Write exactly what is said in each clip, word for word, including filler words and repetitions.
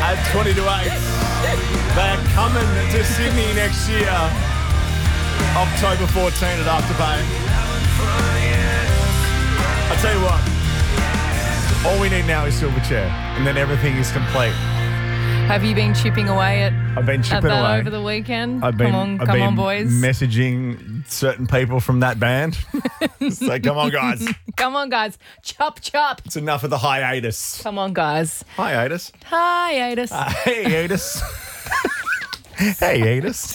At twenty to eight. They're coming to Sydney next year. October fourteenth at Afterpay. I tell you what. All we need now is Silverchair, and then everything is complete. Have you been chipping away at, I've been at chipping that away over the weekend? I've been, come on, I've come been on, boys. messaging certain people from that band. Say, come on, guys. Come on, guys. Chop, chop. It's enough of the hiatus. Come on, guys. Hiatus. Hiatus. Uh, hey, Atus. Hey, Atus.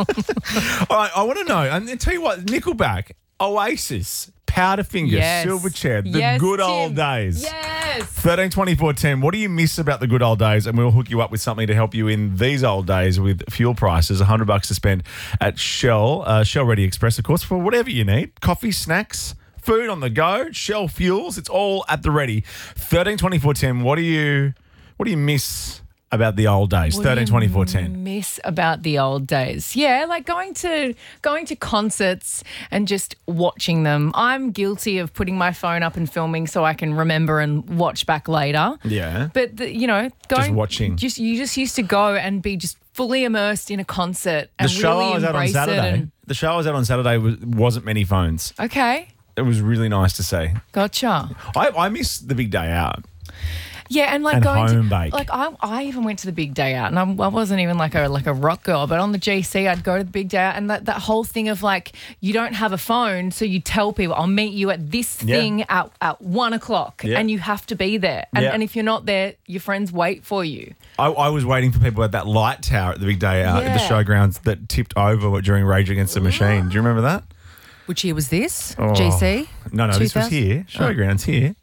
All right, I want to know, and tell you what, Nickelback, Oasis, Powderfinger, Yes. Silverchair, the Yes, good Tim. old days. Yes. thirteen twenty-four ten. What do you miss about the good old days? And we'll hook you up with something to help you in these old days with fuel prices. one hundred bucks to spend at Shell, uh, Shell Ready Express, of course, for whatever you need. Coffee, snacks, food on the go, Shell fuels. It's all at the ready. thirteen twenty-four ten. What do you, what do you miss about the old days? What do thirteen you twenty-four ten. miss about the old days? Yeah, like going to going to concerts and just watching them. I'm guilty of putting my phone up and filming so I can remember and watch back later. Yeah. But the, you know, going watching. Just you just used to go and be just fully immersed in a concert and The show really I was at on embrace it. Saturday. And, The show I was at on Saturday was, wasn't many phones. okay, It was really nice to see. gotcha. I, I miss the big day out. Yeah, and like And going home to bake. like I, I even went to the big day out, and I'm, I wasn't even like a like a rock girl, but on the G C I'd go to the big day out, and that, that whole thing of like you don't have a phone, so you tell people I'll meet you at this Yeah. thing at, at one o'clock, Yeah. and you have to be there, and, Yeah. and if you're not there, your friends wait for you. I, I was waiting for people at that light tower at the big day out at the Yeah. showgrounds that tipped over during Rage Against the Machine. Do you remember that? Which year was this? Oh. G C? No, no, this was two thousand? here. Showgrounds here.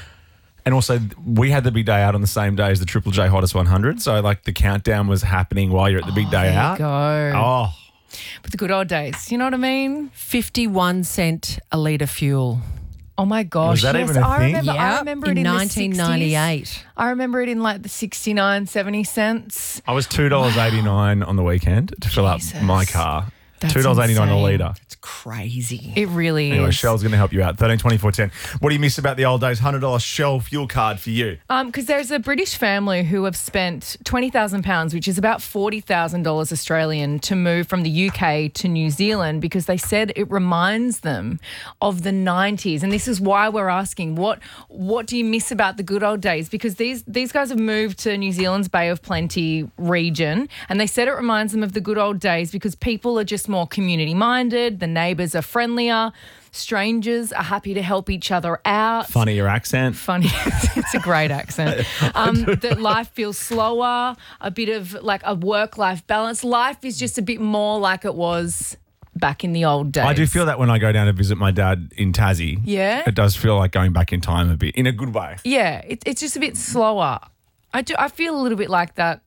And also, we had the big day out on the same day as the Triple J Hottest one hundred. So, like, the countdown was happening while you're at the big day There you out. go. Oh, But the good old days, you know what I mean? fifty-one cent a litre fuel. Oh my gosh! Was that yes, even a I thing? remember. I Yep, remember in it in nineteen ninety-eight. The sixties. I remember it in like the sixty-nine, seventy cents. I was two dollars eighty-nine on the weekend to fill up Jesus. my car. That's two dollars eighty-nine a insane. litre. It's crazy. It really Anyway, is. Shell's going to help you out. thirteen twenty-four ten. What do you miss about the old days? one hundred dollars Shell fuel card for you. Um, because there's a British family who have spent twenty thousand pounds, which is about forty thousand dollars Australian, to move from the U K to New Zealand because they said it reminds them of the nineties. And this is why we're asking, what what do you miss about the good old days? Because these these guys have moved to New Zealand's Bay of Plenty region, and they said it reminds them of the good old days because people are just more community-minded, the neighbours are friendlier, strangers are happy to help each other out. Funnier accent. Funny. It's a great accent. Um, that life feels slower, a bit of like a work-life balance. Life is just a bit more like it was back in the old days. I do feel that when I go down to visit my dad in Tassie. Yeah? It does feel like going back in time a bit, in a good way. Yeah, it, it's just a bit slower. I do. I feel a little bit like that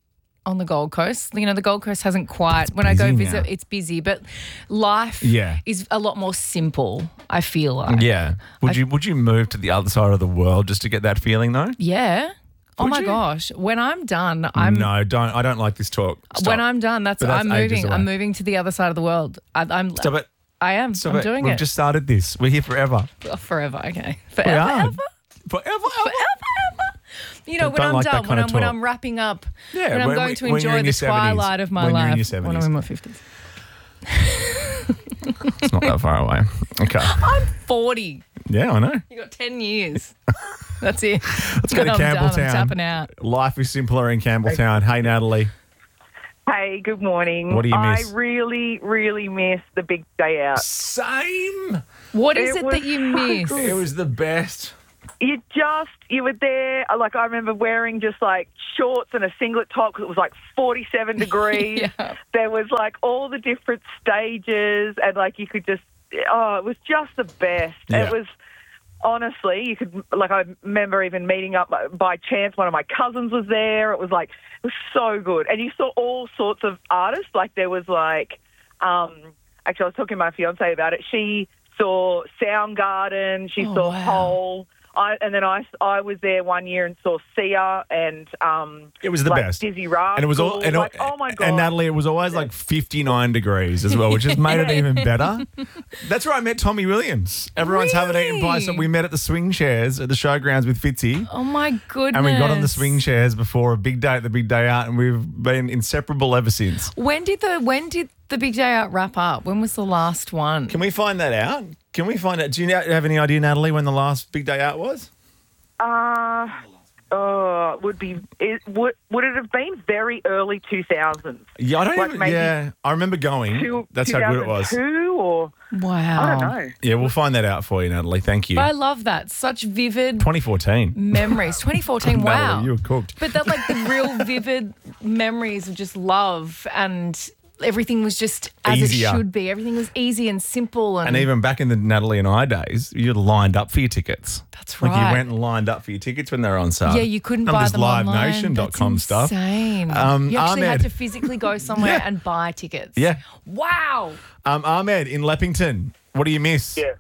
on the Gold Coast. You know, the Gold Coast hasn't quite, when I go busy visit, now. it's busy, but life Yeah. is a lot more simple, I feel like. Yeah. Would you would you move to the other side of the world just to get that feeling though? Yeah. Oh Would my you? gosh. When I'm done, I'm no, don't. I don't like this talk. Stop. when I'm done, that's, But that's I'm ages moving. away. I'm moving to the other side of the world. I, I'm Stop it. I am. Stop I'm it. doing We've it. just started this. We're here forever. Oh, forever. Okay. We Forever. are. Ever? Forever. Forever. You know, Don't- when don't I'm like that done, kind when of I'm when talk. I'm wrapping up, Yeah, when I'm when- going to when you're enjoy in the your seventies, twilight of my when you're in life your when I'm seventies. in my fifties. It's not that far away. Okay. I'm forty. Yeah, I know. You got ten years. That's it. Let's go to I'm done. I'm Campbelltown. tapping out. Life is simpler in Campbelltown. Hey, Natalie. Hey, good morning. What do you miss? I really, really miss the big day out. Same. What is It it, was that you so miss? good. It was the best. You just, you were there, like I remember wearing just like shorts and a singlet top because it was like forty-seven degrees. Yeah. There was like all the different stages and like you could just, oh, it was just the best. Yeah. It was, honestly, you could, like I remember even meeting up by chance, one of my cousins was there. It was like, it was so good. And you saw all sorts of artists. Like there was like, um, actually I was talking to my fiance about it. She saw Soundgarden, she Oh, saw wow. Hole. I and then I, I was there one year and saw Sia and um, It was the like best. Dizzy Rascal. And it was all, and, like, oh my god! And Natalie, it was always like fifty-nine degrees as well, which just made it even better. That's where I met Tommy Williams. Everyone's having eaten pie, so we met at the swing chairs at the showgrounds with Fitzy. Oh my goodness. And we got on the swing chairs before a big day at the big day out, and we've been inseparable ever since. When did the when did the big day out wrap up? When was the last one? Can we find that out? Can we find out? Do you have any idea, Natalie, when the last big day out was? Uh, uh, would be it, would would it have been very early two thousands? Yeah, I don't Like even. maybe Yeah, I remember going. Two, That's how good it was. two thousand two or Wow. I don't know. Yeah, we'll find that out for you, Natalie. Thank you. But I love that. Such vivid twenty fourteen. memories. twenty fourteen, wow. Natalie, you were cooked. But that like the real vivid memories of just love, and everything was just as Easier. it should be. Everything was easy and simple. And, And even back in the Natalie and I days, you lined up for your tickets. That's Like right. you went and lined up for your tickets when they were on sale. yeah, you couldn't None buy of this them live online. nation dot com That's stuff. insane. Um, you actually Ahmed. had to physically go somewhere Yeah. and buy tickets. Yeah. Wow. Um, Ahmed in Leppington, what do you miss? Yeah.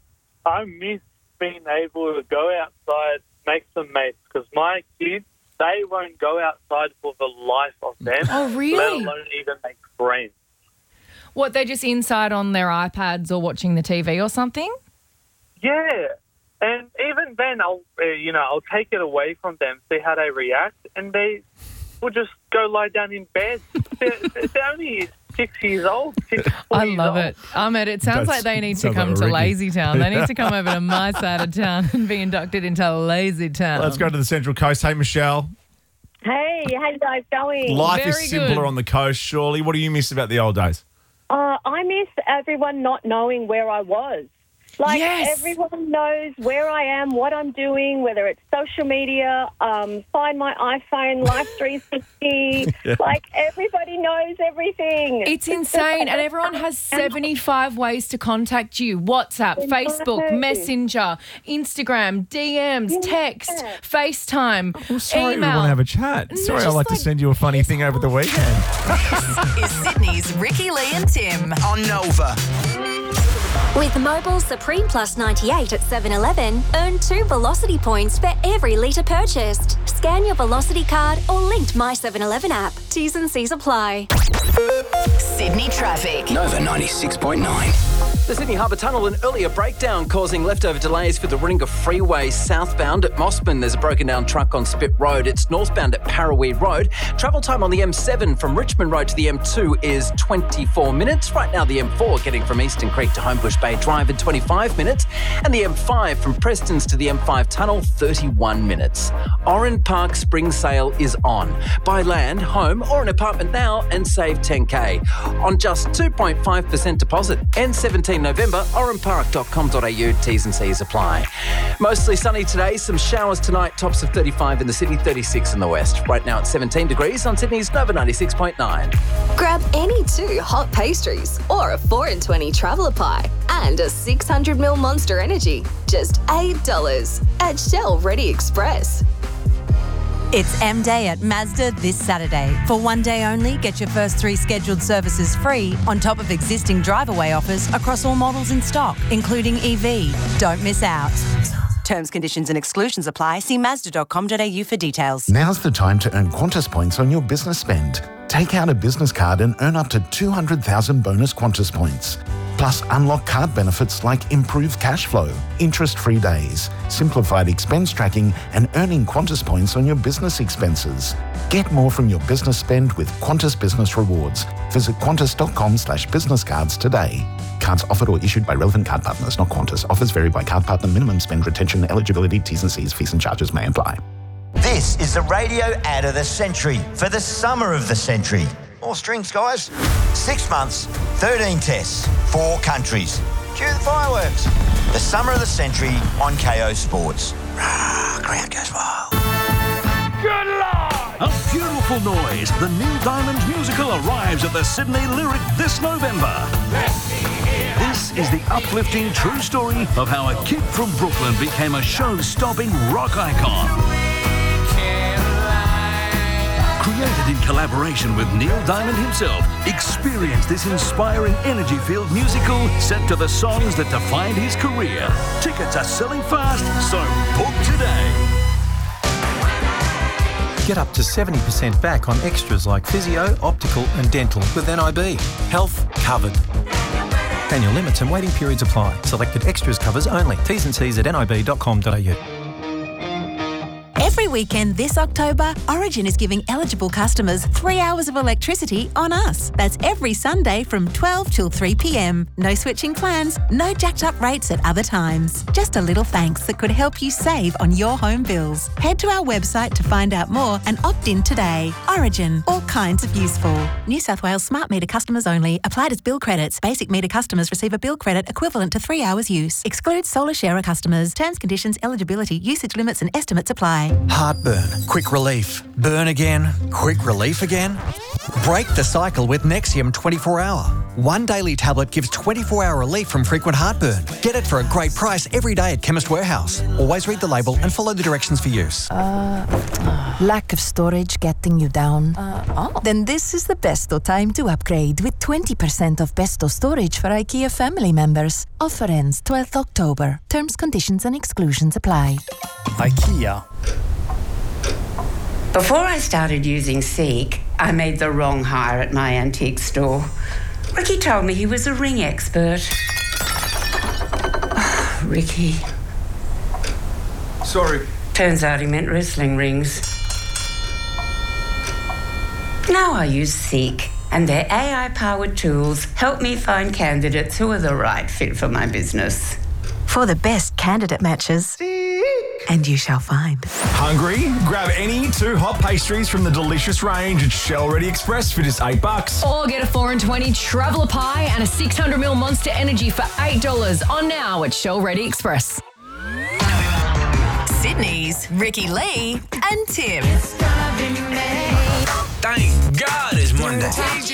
I miss being able to go outside, make some mates, because my kids, they won't go outside for the life of them. Oh, really? Let alone even make friends. What, they're just inside on their iPads or watching the T V or something? Yeah. And even then, I'll, uh, you know, I'll take it away from them, see how they react, and they will just go lie down in bed. they're, they're only six years old. Six, four I years love old. it. Ahmed, it sounds That's- like they need to sounds come like to Ricky. Lazy Town. They need to come over to my side of town and be inducted into Lazy Town. Let's go to the Central Coast. Hey, Michelle. Hey, how you guys going? Life Very is simpler good. on the coast, surely. What do you miss about the old days? Uh, I miss everyone not knowing where I was. Like, Yes. everyone knows where I am, what I'm doing, whether it's social media, um, find my iPhone, Life three sixty. Like, everybody knows everything. It's insane, and everyone has seventy-five ways to contact you. WhatsApp, Facebook, know. Messenger, Instagram, D Ms, text, FaceTime, I'm sorry, email. we want to have a chat. No, Sorry, I'd just like to like- send you a funny thing over the weekend. Is Sydney's Ricky, Lee and Tim. On Nova. With Mobile Supreme Plus ninety-eight at seven eleven, earn two Velocity points for every litre purchased. Scan your Velocity card or linked My seven eleven app. T's and C's apply. Sydney traffic. Nova ninety-six point nine. The Sydney Harbour Tunnel, an earlier breakdown causing leftover delays for the Warringah Freeway southbound at Mossman. There's a broken down truck on Spit Road. It's northbound at Paraweed Road. Travel time on the M seven from Richmond Road to the M two is twenty-four minutes. Right now, the M four getting from Eastern Creek to Homebush Bay Drive in twenty-five minutes. And the M five from Prestons to the M five Tunnel, thirty-one minutes. Oran Park Spring Sale is on. Buy land, home or an apartment now and save ten K on just two point five percent deposit. End seventeenth November, oran park dot com dot a u, T's and C's apply. Mostly sunny today, some showers tonight, tops of thirty-five in the city, thirty-six in the west. Right now it's seventeen degrees on Sydney's Nova ninety-six point nine. Grab any two hot pastries or a four in twenty traveller pie and a six hundred ml Monster Energy. Just eight dollars at Shell Ready Express. It's M Day at Mazda this Saturday. For one day only, get your first three scheduled services free on top of existing drive-away offers across all models in stock, including E V. Don't miss out. Terms, conditions and exclusions apply. See mazda dot com dot a u for details. Now's the time to earn Qantas points on your business spend. Take out a business card and earn up to two hundred thousand bonus Qantas points. Plus, unlock card benefits like improved cash flow, interest-free days, simplified expense tracking, and earning Qantas points on your business expenses. Get more from your business spend with Qantas Business Rewards. Visit qantas dot com slash business cards today. Cards offered or issued by relevant card partners, not Qantas. Offers vary by card partner. Minimum spend, retention, eligibility, T's and C's, fees and charges may apply. This is the radio ad of the century for the summer of the century. More strings, guys. Six months, thirteen tests, four countries. Cue the fireworks. The summer of the century on K O Sports. Rah, crowd goes wild. Good Lord! A beautiful noise. The Neil Diamond musical arrives at the Sydney Lyric this November. This is the uplifting true story of how a kid from Brooklyn became a show-stopping rock icon. Created in collaboration with Neil Diamond himself, experience this inspiring energy-filled musical set to the songs that defined his career. Tickets are selling fast, so book today. Get up to seventy percent back on extras like physio, optical and dental with N I B. Health covered. Annual limits and waiting periods apply. Selected extras covers only. T's and C's at nib dot com dot a u. Every weekend this October, Origin is giving eligible customers three hours of electricity on us. That's every Sunday from twelve till three p m. No switching plans, no jacked up rates at other times. Just a little thanks that could help you save on your home bills. Head to our website to find out more and opt in today. Origin, all kinds of useful. New South Wales smart meter customers only. Applied as bill credits. Basic meter customers receive a bill credit equivalent to three hours use. Excludes solar sharer customers. Terms, conditions, eligibility, usage limits and estimates apply. Heartburn, quick relief. Burn again, quick relief again. Break the cycle with Nexium twenty-four hour. One daily tablet gives twenty-four hour relief from frequent heartburn. Get it for a great price every day at Chemist Warehouse. Always read the label and follow the directions for use. Uh, lack of storage getting you down? Uh, oh. Then this is the besto time to upgrade with twenty percent off besto storage for IKEA family members. Offer ends twelfth October. Terms, conditions and exclusions apply. IKEA. Before I started using Seek, I made the wrong hire at my antique store. Ricky told me he was a ring expert. Oh, Ricky. Sorry. Turns out he meant wrestling rings. Now I use Seek, and their A I-powered tools help me find candidates who are the right fit for my business. For the best candidate matches. And you shall find. Hungry? Grab any two hot pastries from the delicious range at Shell Ready Express for just eight bucks. Or get a four and twenty traveller pie and a six hundred ml Monster Energy for eight dollars on now at Shell Ready Express. Sydney's Ricky Lee and Tim. Thank God it's Monday.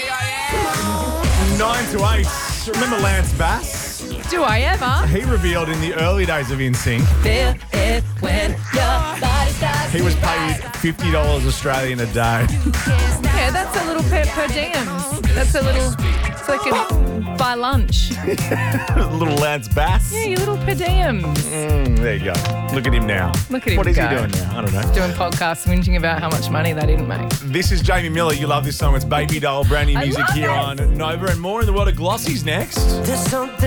Nine to eight. Remember Lance Bass? Do I ever? He revealed in the early days of N Sync. Feel it when your body starts He was to paid fifty dollars Australian a day. Yeah, that's a little per, per diems. That's a little, it's like a buy lunch. Little Lance Bass. Yeah, your little per diems. Mm, there you go. Look at him now. Look at him What is go. he doing now? I don't know. Doing podcasts, whinging about how much money they didn't make. This is Jamie Miller. You love this song. It's Baby Doll. Brand new I music love here it. on Nova, and more in the world of Glossies next.